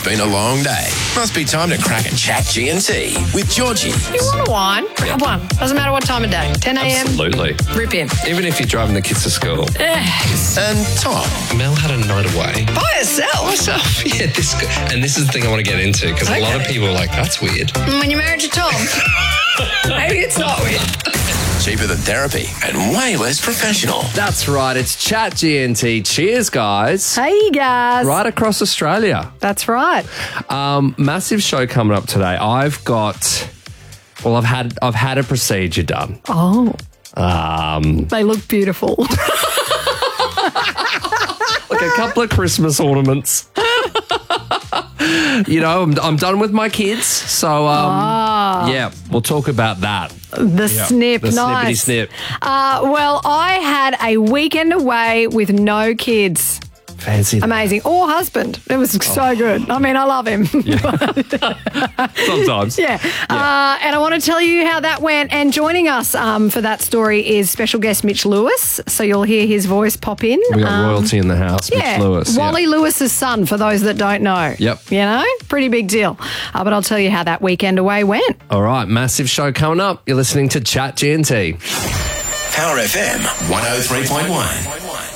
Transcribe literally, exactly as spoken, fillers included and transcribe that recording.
been a long day. Must be time to crack a chat G and T with Georgie. You want a wine? Grab one. Doesn't matter what time of day. ten a.m. Absolutely. Rip in. Even if you're driving the kids to school. Yes. And Tom. Mel had a night away. By herself. Myself. Yeah, this, and this is the thing I want to get into because Okay. a lot of people are like, that's weird. When you're married to Tom, maybe it's not weird. Cheaper than therapy and way less professional. That's right. It's Chat G N T. Cheers, guys. Hey, guys. Right across Australia. That's right. Um, massive show coming up today. I've got, well, I've had I've had a procedure done. Oh. Um, They look beautiful. like a couple of Christmas ornaments. You know, I'm, I'm done with my kids, so um, Ah. yeah, we'll talk about that. The snip, The nice. snippety snip. Uh, well, I had a weekend away with no kids. Fancy that. Amazing. Or husband. It was so good. I mean, I love him. Sometimes. Yeah. Uh, and I want to tell you how that went. And joining us um, for that story is special guest Mitch Lewis. So you'll hear his voice pop in. We got Um, royalty in the house, Yeah, Mitch Lewis. Wally yeah. Lewis's son, for those that don't know. Yep. You know, pretty big deal. Uh, but I'll tell you how that weekend away went. All right, massive show coming up. You're listening to Chat G N T. Power F M one oh three point one.